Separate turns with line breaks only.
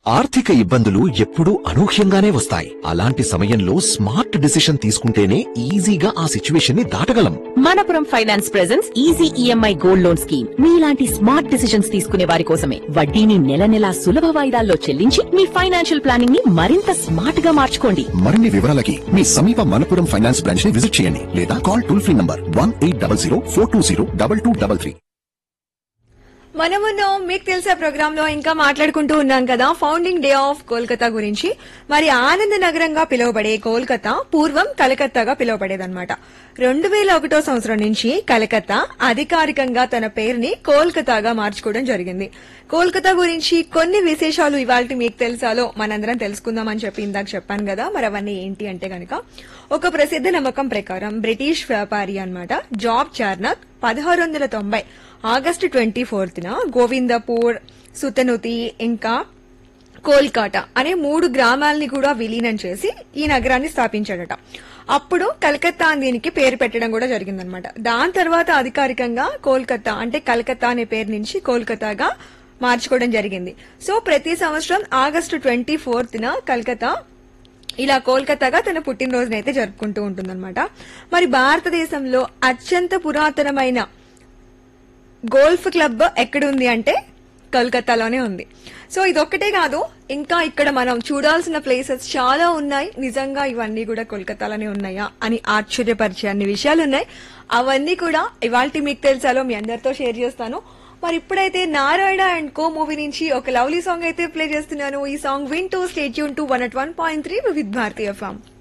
ఆర్థిక ఇబ్బందులు ఎప్పుడూ అనూహ్యంగానే వస్తాయి. అలాంటి సమయంలో స్మార్ట్ డిసిషన్ తీసుకుంటేనే ఈజీగా ఆ సిచ్యువేషన్ ని దాటగలం.
Manappuram finance presents easy EMI gold loan scheme. మీలాంటి స్మార్ట్ డిసిషన్స్ తీసుకునే వారి కోసమే. వడ్డీని నెల నెలా సులభ వాయిదాల్లో చెల్లించి మీ ఫైనాన్షియల్ ప్లానింగ్ ని మరింత స్మార్ట్ గా మార్చుకోండి.
మరిన్ని వివరాలకి మీ సమీప మనపురం ఫైనాన్స్ బ్రాంచ్ ని విజిట్ చేయండి లేదా కాల్ టోల్ ఫ్రీ నంబర్ 1800-420-2233.
మనమున్నో మీకు తెలిసే ప్రోగ్రామ్ లో ఇంకా మాట్లాడుకుంటూ ఉన్నాం కదా ఫౌండింగ్ డే ఆఫ్ కోల్కతా గురించి. మరి ఆనంద నగరంగా పిలువబడే కోల్కతా పూర్వం కలకత్తాగా పిలువబడేదన్నమాట. 2001 సంవత్సరం నుంచి కలకత్తా అధికారికంగా తన పేరుని కోల్కతాగా మార్చుకోవడం జరిగింది. కోల్కతా గురించి కొన్ని విశేషాలు ఇవాళ మీకు తెలుసాలో మనందరం తెలుసుకుందామని చెప్పి ఇందాక చెప్పాను కదా. మరి అవన్నీ ఏంటి అంటే గనక, ఒక ప్రసిద్ధ నమ్మకం ప్రకారం బ్రిటిష్ వ్యాపారి అన్నమాట జాబ్ చార్నక్ 1690 ఆగస్టు 24న గోవిందపూర్, సుతనుతి ఇంకా కోల్కాటా అనే 3 గ్రామాలని కూడా విలీనం చేసి ఈ నగరాన్ని స్థాపించాడట. అప్పుడు కలకత్తా అని దీనికి పేరు పెట్టడం కూడా జరిగిందనమాట. దాని తర్వాత అధికారికంగా కోల్కతా అంటే కలకత్తా అనే పేరు నుంచి కోల్కతాగా మార్చుకోవడం జరిగింది. సో ప్రతి సంవత్సరం ఆగస్టు 24న కలకత్తా ఇలా కోల్కతాగా తన పుట్టినరోజునైతే జరుపుకుంటూ ఉంటుందన్నమాట. మరి భారతదేశంలో అత్యంత పురాతనమైన గోల్ఫ్ క్లబ్ ఎక్కడుంది అంటే కోల్కతాలోనే ఉంది. సో ఇదొక్కటే కాదు, ఇంకా ఇక్కడ మనం చూడాల్సిన ప్లేసెస్ చాలా ఉన్నాయి. నిజంగా ఇవన్నీ కూడా కోల్కతాలోనే ఉన్నాయా అని ఆశ్చర్యపరిచే అన్ని విషయాలు ఉన్నాయి. అవన్నీ కూడా ఇవాల్టి మీకు తెలుసాలో మీ అందరితో షేర్ చేస్తాను. మరి ఇప్పుడైతే నారాయణ అండ్ కో మూవీ నుంచి ఒక లవ్లీ సాంగ్ అయితే ప్లే చేస్తున్నాను. ఈ సాంగ్ వింటూ stay tune to 101.3 with Bharatiya FM.